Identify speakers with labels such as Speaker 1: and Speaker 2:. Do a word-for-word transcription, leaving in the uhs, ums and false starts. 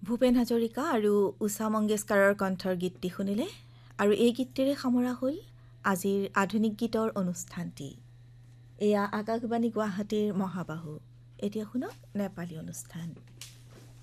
Speaker 1: ভূপেন হাজৰিকা আৰু উষা মংগেশকাৰৰ কণ্ঠৰ গীতটি শুনিলে আৰু এই গীতটিৰে সামৰা হ'ল আজিৰ আধুনিক গীতৰ অনুষ্ঠানটি। এয়া আকাশবাণী গুৱাহাটীৰ মহাবাহু। এতিয়া শুনক নেপালী অনুষ্ঠান।